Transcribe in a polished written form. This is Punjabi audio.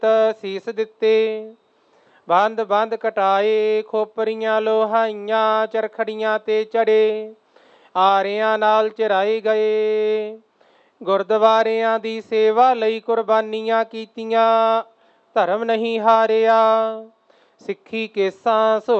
ਸੀਸ ਦਿੱਤੇ। ਬੰਦ ਬੰਦ ਕਟਾਏ, ਖੋਪਰੀਆਂ ਲੋਹਾਈਆਂ, ਚਰਖੜੀਆਂ ਤੇ ਚੜੇ, ਆਰਿਆਂ ਨਾਲ ਚਰਾਏ ਗਏ। ਗੁਰਦੁਆਰਿਆਂ ਦੀ ਸੇਵਾ ਲਈ ਕੁਰਬਾਨੀਆਂ ਕੀਤੀਆਂ, ਧਰਮ ਨਹੀਂ ਹਾਰਿਆ। ਸਿੱਖੀ ਕੇਸਾਂ